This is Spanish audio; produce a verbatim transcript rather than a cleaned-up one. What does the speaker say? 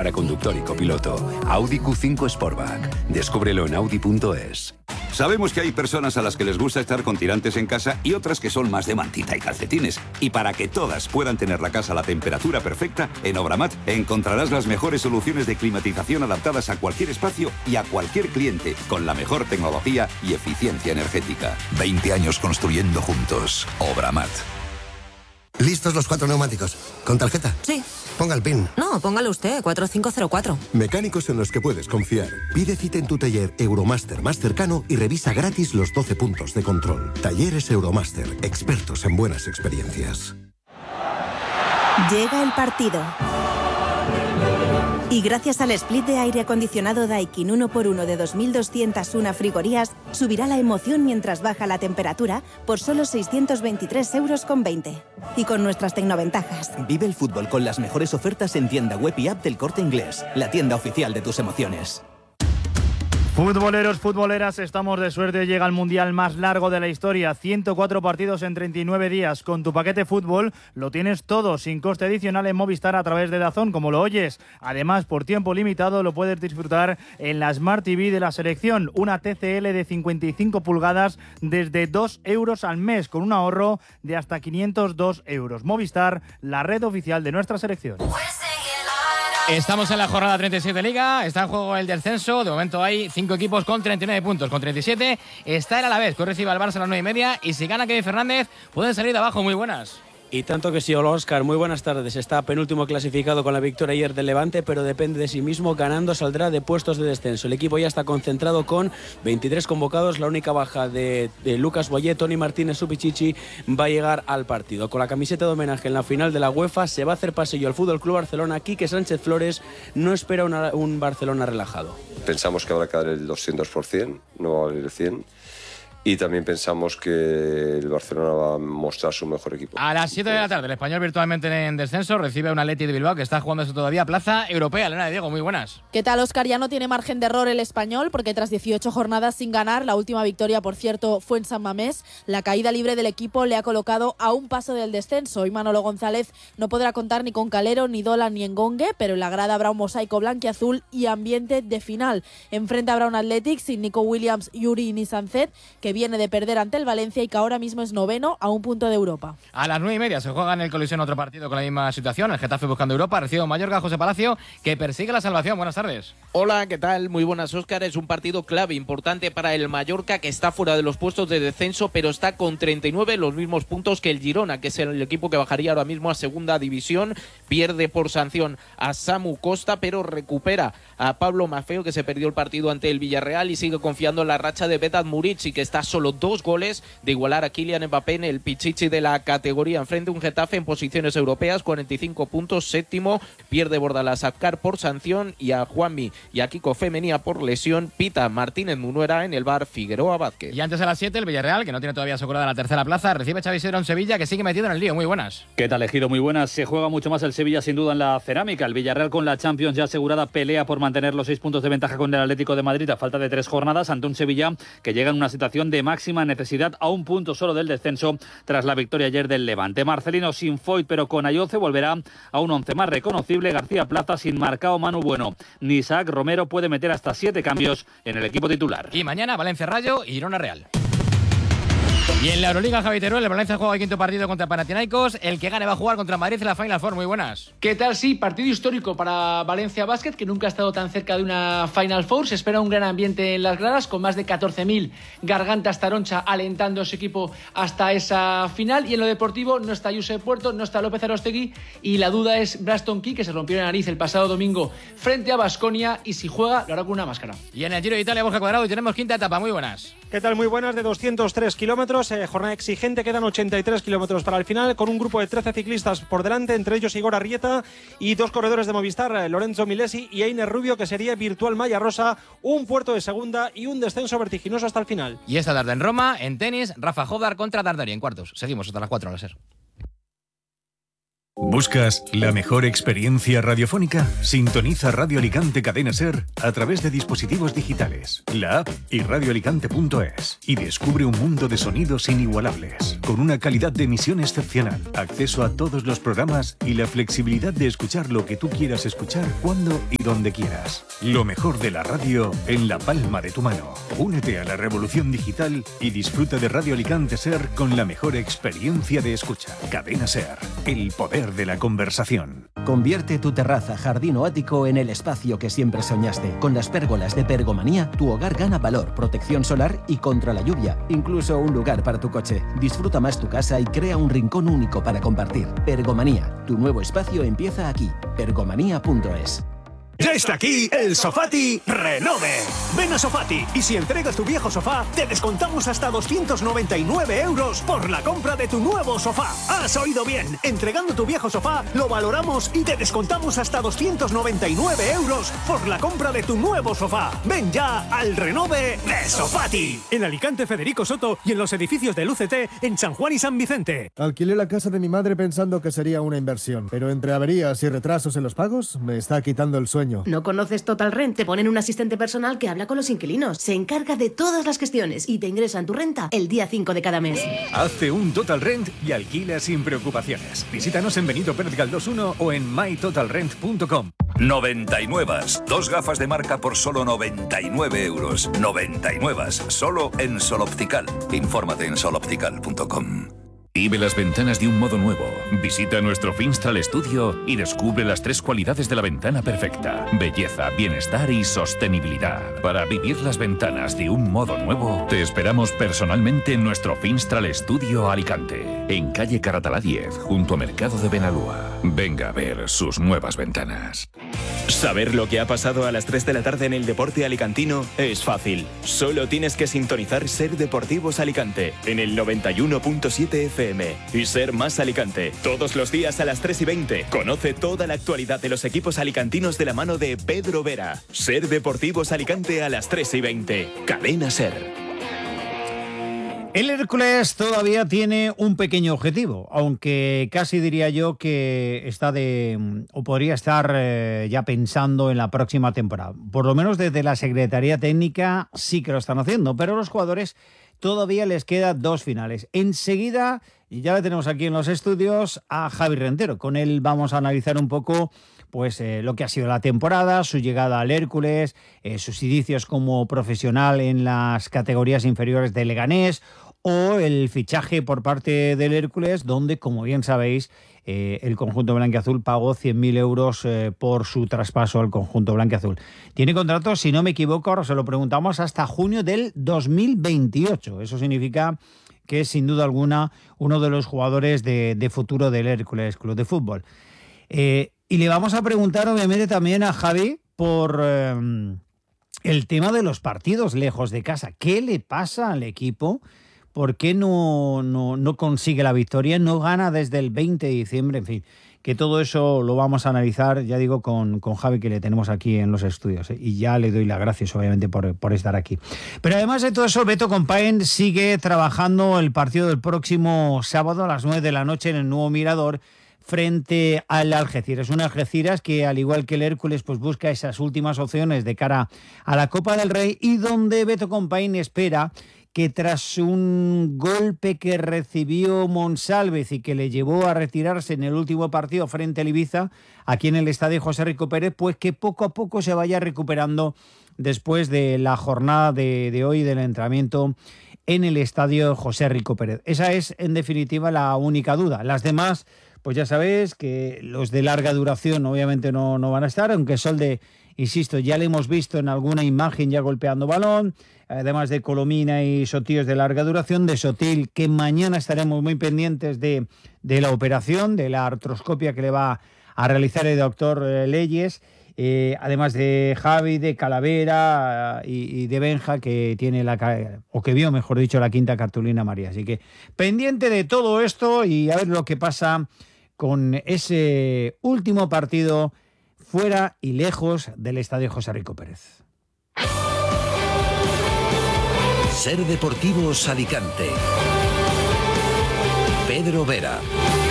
para conductor y copiloto. Audi Q cinco Sportback. Descúbrelo en audi punto es. Sabemos que hay personas a las que les gusta estar con tirantes en casa y otras que son más de mantita y calcetines. Y para que todas puedan tener la casa a la temperatura perfecta, en Obramat encontrarás las mejores soluciones de climatización adaptadas a cualquier espacio y a cualquier cliente, con la mejor tecnología y eficiencia energética. veinte años construyendo juntos. Obramat. ¿Listos los cuatro neumáticos? ¿Con tarjeta? Sí. Ponga el PIN. No, póngalo usted, cuatro cinco cero cuatro. Mecánicos en los que puedes confiar. Pide cita en tu taller Euromaster más cercano y revisa gratis los doce puntos de control. Talleres Euromaster, expertos en buenas experiencias. Llega el partido. Y gracias al split de aire acondicionado Daikin uno por uno de dos mil doscientas una frigorías, subirá la emoción mientras baja la temperatura por solo seiscientos veintitrés euros con veinte. Y con nuestras tecnoventajas. Vive el fútbol con las mejores ofertas en tienda web y app del Corte Inglés, la tienda oficial de tus emociones. Futboleros, futboleras, estamos de suerte. Llega el mundial más largo de la historia. ciento cuatro partidos en treinta y nueve días. Con tu paquete fútbol lo tienes todo, sin coste adicional en Movistar a través de DAZN, como lo oyes. Además, por tiempo limitado lo puedes disfrutar en la Smart T V de la selección. Una T C L de cincuenta y cinco pulgadas desde dos euros al mes, con un ahorro de hasta quinientos dos euros. Movistar, la red oficial de nuestra selección. Estamos en la jornada treinta y siete de Liga, está en juego el descenso, de momento hay cinco equipos con treinta y nueve puntos, con treinta y siete está el Alavés, que recibe al Barça a las nueve y media, y si gana Kevin Fernández pueden salir de abajo. Muy buenas. Y tanto que sí, hola Óscar, muy buenas tardes. Está penúltimo clasificado con la victoria ayer del Levante, pero depende de sí mismo. Ganando saldrá de puestos de descenso. El equipo ya está concentrado con veintitrés convocados. La única baja de, de Lucas Boyé, Toni Martínez Supichichi va a llegar al partido. Con la camiseta de homenaje en la final de la UEFA se va a hacer pasillo al F C Barcelona. Quique Sánchez Flores no espera una, un Barcelona relajado. Pensamos que habrá que dar el doscientos por ciento, no va a valer el cien por ciento. Y también pensamos que el Barcelona va a mostrar su mejor equipo. A las siete de la tarde, el Español virtualmente en descenso recibe a un Atleti de Bilbao que está jugándose todavía plaza europea. Elena de Diego, muy buenas. ¿Qué tal, Óscar? Ya no tiene margen de error el Español, porque tras dieciocho jornadas sin ganar, la última victoria, por cierto, fue en San Mamés. La caída libre del equipo le ha colocado a un paso del descenso. Y Manolo González no podrá contar ni con Calero, ni Dolan, ni Engongue, pero en la grada habrá un mosaico blanquiazul y ambiente de final. Enfrente habrá un Athletic sin Nico Williams, Yuri ni Sancet, que viene de perder ante el Valencia y que ahora mismo es noveno a un punto de Europa. A las nueve y media se juega en el Colisión otro partido con la misma situación. El Getafe buscando Europa, recibe a Mallorca, José Palacio, que persigue la salvación. Buenas tardes. Hola, ¿qué tal? Muy buenas, Óscar. Es un partido clave, importante para el Mallorca, que está fuera de los puestos de descenso, pero está con treinta y nueve, los mismos puntos que el Girona, que es el equipo que bajaría ahora mismo a segunda división. Pierde por sanción a Samu Costa, pero recupera a Pablo Maffeo, que se perdió el partido ante el Villarreal, y sigue confiando en la racha de Vedat Murici, que está solo dos goles de igualar a Kylian Mbappé en el pichichi de la categoría. Enfrente un Getafe en posiciones europeas, cuarenta y cinco puntos, séptimo. Pierde Bordalás Afkar por sanción, y a Juanmi y a Kiko Femenía por lesión. Pita Martínez Munuera en el bar Figueroa Vázquez. Y antes a las siete el Villarreal, que no tiene todavía asegurada la tercera plaza, recibe a Xavi Sidra en Sevilla, que sigue metido en el lío. Muy buenas. ¿Qué tal, Ejido? Muy buenas. Se juega mucho más el Sevilla sin duda en la cerámica. El Villarreal, con la Champions ya asegurada, pelea por mantener los seis puntos de ventaja con el Atlético de Madrid a falta de tres jornadas, ante un Sevilla que llega en una situación de máxima necesidad, a un punto solo del descenso tras la victoria ayer del Levante. Marcelino sin Foyt pero con Ayoce volverá a un once más reconocible. García Plaza sin Marcao, Manu Bueno ni Isaac Romero. Puede meter hasta siete cambios en el equipo titular. Y mañana Valencia Rayo y Girona Real. Y en la Euroliga, Javi Teruel, el Valencia juega el quinto partido contra Panathinaikos. El que gane va a jugar contra Madrid en la Final Four. Muy buenas. ¿Qué tal? Sí, partido histórico para Valencia Basket, que nunca ha estado tan cerca de una Final Four. Se espera un gran ambiente en las gradas, con más de catorce mil gargantas taroncha alentando a su equipo hasta esa final. Y en lo deportivo no está Josep Puerto, no está López Arostegui, y la duda es Braston Key, que se rompió la nariz el pasado domingo frente a Baskonia, y si juega lo hará con una máscara. Y en el Giro de Italia, Borja Cuadrado, y tenemos quinta etapa. Muy buenas. ¿Qué tal? Muy buenas, de doscientos tres kilómetros, eh, jornada exigente, quedan ochenta y tres kilómetros para el final, con un grupo de trece ciclistas por delante, entre ellos Igor Arrieta y dos corredores de Movistar, eh, Lorenzo Milesi y Einer Rubio, que sería virtual malla rosa, un puerto de segunda y un descenso vertiginoso hasta el final. Y esta tarde en Roma, en tenis, Rafa Hovdar contra Dardari en cuartos. Seguimos hasta las cuatro, a la ser. ¿Buscas la mejor experiencia radiofónica? Sintoniza Radio Alicante Cadena Ser a través de dispositivos digitales, la app y radio alicante punto es y descubre un mundo de sonidos inigualables, con una calidad de emisión excepcional, acceso a todos los programas y la flexibilidad de escuchar lo que tú quieras escuchar cuando y donde quieras. Lo mejor de la radio en la palma de tu mano. Únete a la revolución digital y disfruta de Radio Alicante Ser con la mejor experiencia de escucha. Cadena Ser, el poder de la conversación. Convierte tu terraza, jardín o ático en el espacio que siempre soñaste. Con las pérgolas de Pergomanía, tu hogar gana valor, protección solar y contra la lluvia. Incluso un lugar para tu coche. Disfruta más tu casa y crea un rincón único para compartir. Pergomanía, tu nuevo espacio empieza aquí. pergomanía punto es. Ya está aquí el Sofati Renove. Ven a Sofati y si entregas tu viejo sofá, te descontamos hasta doscientos noventa y nueve euros por la compra de tu nuevo sofá. ¿Has oído bien? Entregando tu viejo sofá, lo valoramos y te descontamos hasta doscientos noventa y nueve euros por la compra de tu nuevo sofá. Ven ya al Renove de Sofati. En Alicante, Federico Soto y en los edificios del U C T en San Juan y San Vicente. Alquilé la casa de mi madre pensando que sería una inversión, pero entre averías y retrasos en los pagos, me está quitando el sueño. ¿No conoces Total Rent? Te ponen un asistente personal que habla con los inquilinos. Se encarga de todas las gestiones y te ingresan tu renta el día cinco de cada mes. Hazte un Total Rent y alquila sin preocupaciones. Visítanos en Benito Pérez Galdós uno o en my total rent punto com. noventa y nueve. Dos gafas de marca por solo noventa y nueve euros. noventa y nueve. Solo en Sol Optical. Infórmate en sol optical punto com. Vive las ventanas de un modo nuevo. Visita nuestro Finstral Studio y descubre las tres cualidades de la ventana perfecta: belleza, bienestar y sostenibilidad. Para vivir las ventanas de un modo nuevo, te esperamos personalmente en nuestro Finstral Studio Alicante, en calle Caratalá diez, junto a Mercado de Benalúa. Venga a ver sus nuevas ventanas. Saber lo que ha pasado a las tres de la tarde en el deporte alicantino es fácil. Solo tienes que sintonizar Ser Deportivos Alicante en el noventa y uno punto siete F M y Ser Más Alicante. Todos los días a las tres y veinte. Conoce toda la actualidad de los equipos alicantinos de la mano de Pedro Vera. Ser Deportivos Alicante a las tres y veinte. Cadena Ser. El Hércules todavía tiene un pequeño objetivo, aunque casi diría yo que está de, o podría estar eh, ya pensando en la próxima temporada. Por lo menos desde la Secretaría Técnica sí que lo están haciendo, pero los jugadores todavía les quedan dos finales. Enseguida, y ya le tenemos aquí en los estudios, a Javi Rentero. Con él vamos a analizar un poco pues eh, lo que ha sido la temporada, su llegada al Hércules, eh, sus inicios como profesional en las categorías inferiores de Leganés, o el fichaje por parte del Hércules, donde, como bien sabéis, eh, el conjunto blanquiazul pagó cien mil euros eh, por su traspaso al conjunto blanquiazul. Tiene contrato, si no me equivoco, ahora se lo preguntamos, hasta junio del dos mil veintiocho. Eso significa que es, sin duda alguna, uno de los jugadores de, de futuro del Hércules Club de Fútbol. Eh, y le vamos a preguntar, obviamente, también a Javi por eh, el tema de los partidos lejos de casa. ¿Qué le pasa al equipo? ¿Por qué no, no, no consigue la victoria? No gana desde el veinte de diciembre, en fin, que todo eso lo vamos a analizar, ya digo, con, con Javi, que le tenemos aquí en los estudios, ¿eh? Y ya le doy las gracias, obviamente, por, por estar aquí. Pero además de todo eso, Beto Compaén sigue trabajando el partido del próximo sábado a las nueve de la noche en el nuevo Mirador, frente al Algeciras. Un Algeciras que, al igual que el Hércules, pues busca esas últimas opciones de cara a la Copa del Rey, y donde Beto Compaén espera que tras un golpe que recibió Monsalves y que le llevó a retirarse en el último partido frente al Ibiza, aquí en el estadio José Rico Pérez, pues que poco a poco se vaya recuperando después de la jornada de, de hoy del entrenamiento en el estadio José Rico Pérez. Esa es, en definitiva, la única duda. Las demás, pues ya sabéis que los de larga duración obviamente no, no van a estar, aunque Solde, insisto, ya le hemos visto en alguna imagen ya golpeando balón, además de Colomina y Sotillos de larga duración, de Sotil, que mañana estaremos muy pendientes de, de la operación, de la artroscopia que le va a realizar el doctor Leyes, eh, además de Javi, de Calavera y, y de Benja, que tiene la, o que vio, mejor dicho, la quinta cartulina amarilla. Así que pendiente de todo esto y a ver lo que pasa con ese último partido fuera y lejos del estadio José Rico Pérez. Ser Deportivos Alicante. Pedro Vera.